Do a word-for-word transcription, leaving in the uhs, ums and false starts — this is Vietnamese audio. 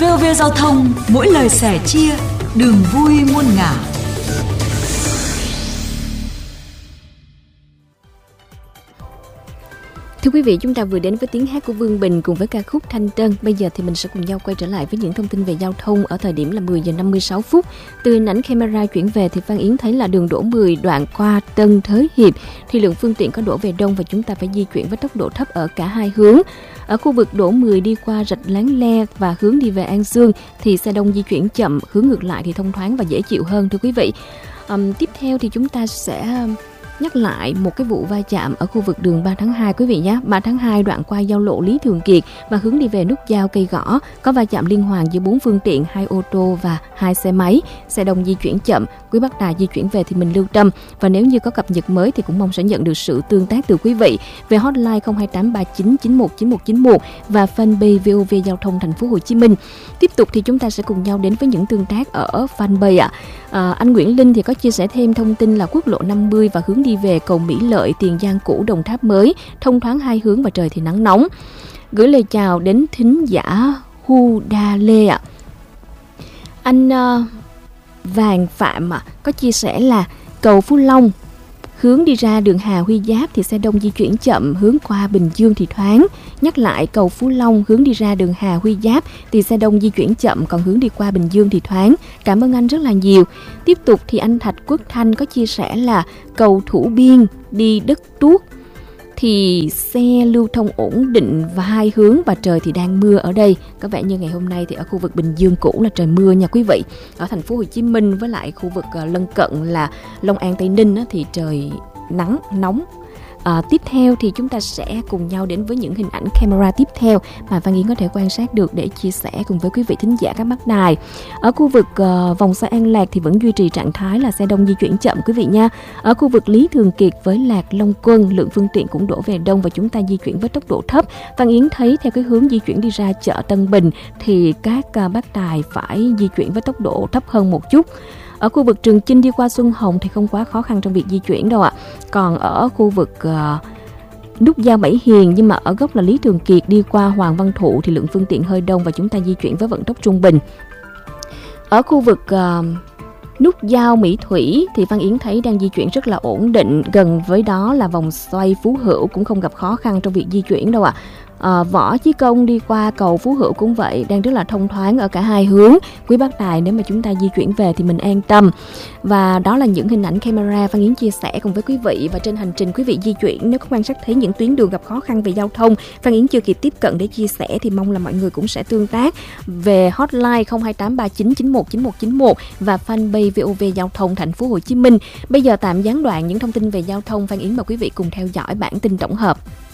vê o vê Giao thông, mỗi lời sẻ chia, đường vui muôn ngả. Thưa quý vị, chúng ta vừa đến với tiếng hát của Vương Bình cùng với ca khúc Thanh Tân. Bây giờ thì mình sẽ cùng nhau quay trở lại với những thông tin về giao thông ở thời điểm là mười giờ năm mươi sáu phút. Từ hình ảnh camera chuyển về thì Phan Yến thấy là đường Đỗ mười đoạn qua Tân Thới Hiệp thì lượng phương tiện có đổ về đông và chúng ta phải di chuyển với tốc độ thấp ở cả hai hướng. Ở khu vực Đỗ mười đi qua Rạch Láng Le và hướng đi về An Dương thì xe đông di chuyển chậm, hướng ngược lại thì thông thoáng và dễ chịu hơn thưa quý vị. Um, tiếp theo thì chúng ta sẽ nhắc lại một cái vụ va chạm ở khu vực đường ba tháng hai quý vị nhé. ba tháng hai đoạn qua giao lộ Lý Thường Kiệt và hướng đi về nút giao Cây Gõ có va chạm liên hoàn giữa bốn phương tiện, hai ô tô và hai xe máy. Xe đông di chuyển chậm, quý bác tài di chuyển về thì mình lưu tâm. Và nếu như có cập nhật mới thì cũng mong sẽ nhận được sự tương tác từ quý vị về hotline không hai tám ba chín chín một chín một chín một và fanpage vê o vê Giao thông Thành phố Hồ Chí Minh. Tiếp tục thì chúng ta sẽ cùng nhau đến với những tương tác ở fanpage ạ. À, anh Nguyễn Linh thì có chia sẻ thêm thông tin là quốc lộ năm mươi và hướng đi về cầu Mỹ Lợi, Tiền Giang cũ, Đồng Tháp mới, thông thoáng hai hướng và trời thì nắng nóng. Gửi lời chào đến thính giả Hu Đa Lê ạ. Anh uh, Vàng Phạm ạ, có chia sẻ là cầu Phú Long hướng đi ra đường Hà Huy Giáp thì xe đông di chuyển chậm, hướng qua Bình Dương thì thoáng. Nhắc lại cầu Phú Long hướng đi ra đường Hà Huy Giáp thì xe đông di chuyển chậm, còn hướng đi qua Bình Dương thì thoáng. Cảm ơn anh rất là nhiều. Tiếp tục thì anh Thạch Quốc Thanh có chia sẻ là cầu Thủ Biên đi Đất Tuốt thì xe lưu thông ổn định và hai hướng và trời thì đang mưa ở đây. Có vẻ như ngày hôm nay thì ở khu vực Bình Dương cũ là trời mưa nha quý vị. Ở thành phố Hồ Chí Minh với lại khu vực uh, lân cận là Long An, Tây Ninh á, thì trời nắng nóng. À, tiếp theo thì chúng ta sẽ cùng nhau đến với những hình ảnh camera tiếp theo mà Phan Yến có thể quan sát được để chia sẻ cùng với quý vị thính giả các bác đài. Ở khu vực uh, vòng xoay An Lạc thì vẫn duy trì trạng thái là xe đông di chuyển chậm quý vị nha. Ở khu vực Lý Thường Kiệt với Lạc Long Quân, lượng phương tiện cũng đổ về đông và chúng ta di chuyển với tốc độ thấp. Phan Yến thấy theo cái hướng di chuyển đi ra chợ Tân Bình thì các uh, bác đài phải di chuyển với tốc độ thấp hơn một chút. Ở khu vực Trường Chinh đi qua Xuân Hồng thì không quá khó khăn trong việc di chuyển đâu ạ. Còn ở khu vực uh, nút giao Bảy Hiền nhưng mà ở góc là Lý Thường Kiệt đi qua Hoàng Văn Thụ thì lượng phương tiện hơi đông và chúng ta di chuyển với vận tốc trung bình. Ở khu vực uh, nút giao Mỹ Thủy thì Phan Yến thấy đang di chuyển rất là ổn định. Gần với đó là vòng xoay Phú Hữu cũng không gặp khó khăn trong việc di chuyển đâu ạ. À, Võ Chí Công đi qua cầu Phú Hữu cũng vậy, đang rất là thông thoáng ở cả hai hướng. Quý bác tài nếu mà chúng ta di chuyển về thì mình an tâm. Và đó là những hình ảnh camera Phan Yến chia sẻ cùng với quý vị. Và trên hành trình quý vị di chuyển, nếu có quan sát thấy những tuyến đường gặp khó khăn về giao thông, Phan Yến chưa kịp tiếp cận để chia sẻ thì mong là mọi người cũng sẽ tương tác về hotline không hai tám ba chín chín một chín một chín một và fanpage vê o vê Giao thông Thành phố Hồ Chí Minh. Bây giờ tạm gián đoạn những thông tin về giao thông, Phan Yến mời quý vị cùng theo dõi bản tin tổng hợp.